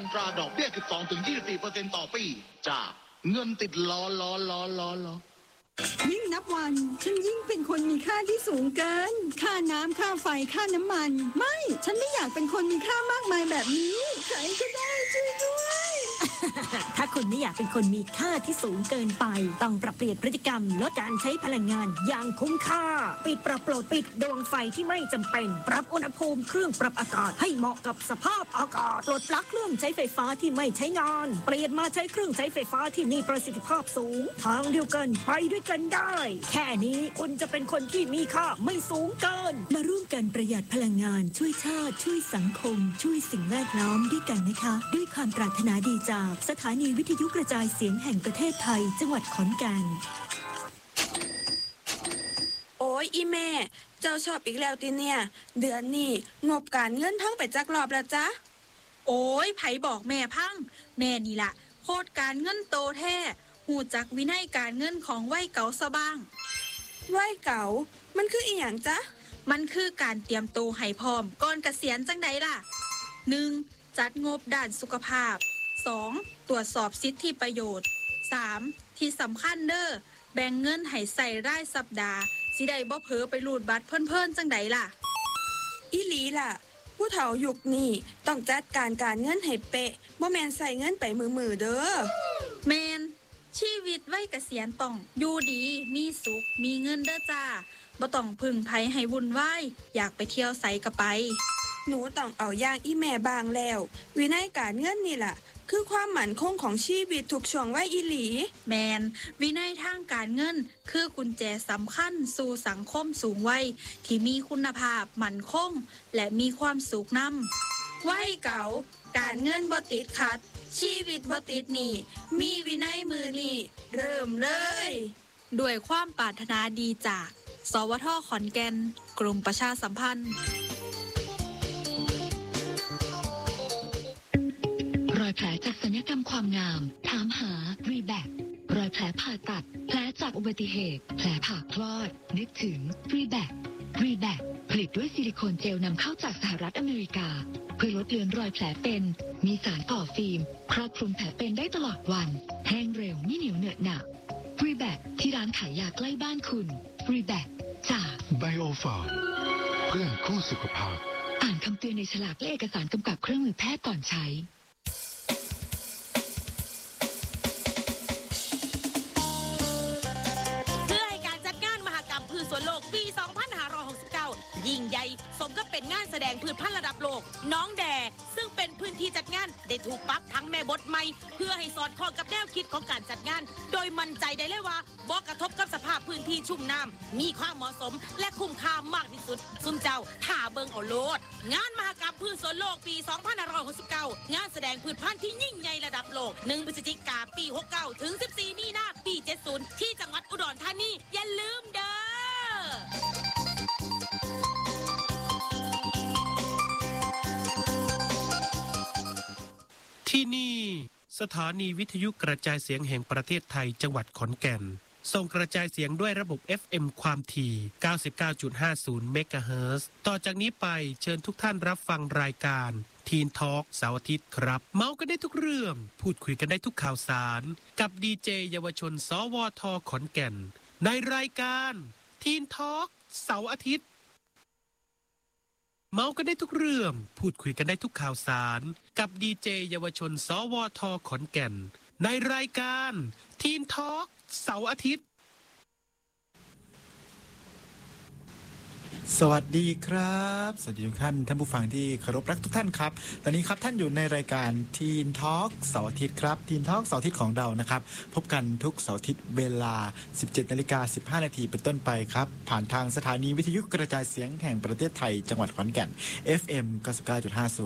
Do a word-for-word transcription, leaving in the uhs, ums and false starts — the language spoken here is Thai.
ตราดอกเบี้ย สิบสองถึงยี่สิบสี่เปอร์เซ็นต์ ต่อปีจากเงินติดล้อล้อล้อล้อล้อยิ่งนับวันฉันยิ่งเป็นคนมีค่าที่สูงเกินค่าน้ำค่าไฟค่าน้ำมันไม่ฉันไม่อยากเป็นคนมีค่ามากมายแบบนี้ใครก็ได้ช่วยด้วยถ้าคุณไม่อยากเป็นคนมีค่าที่สูงเกินไปต้องปรับเปลี่ยนพฤติกรรมลดการใช้พลังงานอย่างคุ้มค่าปิดปรับโปรดปิดดวงไฟที่ไม่จำเป็นปรับอุณหภูมิเครื่องปรับอากาศให้เหมาะกับสภาพอากาศปลดปลั๊กเครื่องใช้ไฟฟ้าที่ไม่ใช้งานเปลี่ยนมาใช้เครื่องใช้ไฟฟ้าที่มีประสิทธิภาพสูงทางเดียวกันไปด้วยกันได้แค่นี้คุณจะเป็นคนที่มีค่าไม่สูงเกินมาร่วมกันประหยัดพลังงานช่วยชาติช่วยสังคมช่วยสิ่งแวดล้อมด้วยกันนะคะด้วยความปรารถนาดีจากสถานีวิทยุกระจายเสียงแห่งประเทศไทยจังหวัดขอนแก่นโอ้ยอีแม่เจ้าชอบอีกแล้วติเนี่ยเดือนนี้งบการเงินพังไปจักรอบแล้วจ๊ะโอ้ยไผบอกแม่พังแม่นี่ล่ะโคตรการเงินโตแท้หูจักวินัยการเงินของวัยเก่าซะบ้างวัยเก่ามันคืออีหยังจ๊ะมันคือการเตรียมตัวให้พร้อมก่อนเกษียณจังใดล่ะ หนึ่ง จัดงบด้านสุขภาพ สอง ตรวจสอบสิทธิประโยชน์ สาม ที่สำคัญเด้อแบ่งเงินให้ใส่รายสัปดาห์สิได้บ่เผลอไปรูดบัตรเพิ่นๆจังใดล่ะอีหลีล่ะผู้เฒ่ายุคนี้ต้องจัดการการเงินให้เป๊ะบ่แม่นใส่เงินไปมือๆเด้อแม่นชีวิตวัยเกษียณต้องอยู่ดีมีสุขมีเงินเด้อจ้าบ่ต้องพึ่งไผให้วุ่นวายอยากไปเที่ยวไสก็ไปหนูต้องเอาอย่างอีแม่บางแล้ววินัยการเงินนี่ล่ะคือความมั่นคงของชีวิตทุกช่วงวัยอีหลีแมนวินัยทางการเงินคือกุญแจสำคัญสู่สังคมสูงวัยที่มีคุณภาพมั่นคงและมีความสุขนำวัยเก่าการเงินบ่ติดขัดชีวิตบ่ติดหนี้มีวินัยมือนี่เริ่มเลยด้วยความปรารถนาดีจากสวท.ขอนแก่นกรมประชาสัมพันธ์รอยแผลจากศัลยกรรมความงามถามหารีแบครอยแผลผ่าตัดแผลจากอุบัติเหตุแผลผ่าคลอดนึกถึงรีแบครีแบคผลิตด้วยซิลิโคนเจลนำเข้าจากสหรัฐอเมริกาเพื่อลดเลือนรอยแผลเป็นมีสารก่อฟิล์มครอบคลุมแผลเป็นได้ตลอดวันแห้งเร็วไม่เหนียวเหนอะหนะรีแบคที่ร้านขายยาใกล้บ้านคุณรีแบคจากไบโอฟาร์มเพื่อนคู่สุขภาพอ่านคำเตือนในฉลากและเอกสารกำกับเครื่องมือแพทย์ก่อนใช้ยิ่งใหญ่สมกับเป็นงานแสดงพืชพันธุ์ระดับโลกน้องแดซึ่งเป็นพื้นที่จัดงานได้ถูกปรับทั้งแม่บทใหม่เพื่อให้สอดคล้องกับแนวคิดของการจัดงานโดยมั่นใจได้เลยว่าบ่กระทบกับสภาพพื้นที่ชุ่มน้ำมีความเหมาะสมและคุ้มค่ามากที่สุดซุมเจ้าท่าเบิงเอาโลดงานมหกรรมพืชสวนโลกปีสองพันห้าร้อยหกสิบเก้างานแสดงพืชพันธุ์ที่ยิ่งใหญ่ระดับโลกหนึ่งพฤศจิกายนปีหกสิบเก้าถึงสิบสี่มีนาปีเจ็ดสิบที่จังหวัดอุดรธานีอย่าลืมเด้อที่นี่สถานีวิทยุกระจายเสียงแห่งประเทศไทยจังหวัดขอนแก่นส่งกระจายเสียงด้วยระบบ เอฟ เอ็ม ความถี่ เก้าสิบเก้าจุดห้าศูนย์ เมกะเฮิรตซ์ต่อจากนี้ไปเชิญทุกท่านรับฟังรายการทีนทอล์กเสาร์อาทิตย์ครับเมากันได้ทุกเรื่องพูดคุยกันได้ทุกข่าวสารกับดีเจเยาวชนสวท.ขอนแก่นในรายการทีนทอล์กเสาร์อาทิตย์เมากันได้ทุกเรื่องพูดคุยกันได้ทุกข่าวสารกับดีเจเยาวชนสวท.ขอนแก่นในรายการทีนทอล์กเสาร์อาทิตย์สวัสดีครับสวัสดีทุกท่านท่านผู้ฟังที่เคารพรักทุกท่านครับตอนนี้ครับท่านอยู่ในรายการทีนทอล์กเสาร์อาทิตย์ครับทีนทอล์กเสาร์อาทิตย์ของเรานะครับพบกันทุกเสาร์อาทิตย์เวลา สิบเจ็ดนาฬิกาสิบห้านาทีเป็นต้นไปครับผ่านทางสถานีวิทยุกระจายเสียงแห่งประเทศไทยจังหวัดขอนแก่น เอฟ เอ็ม เก้าสิบเก้าจุดห้า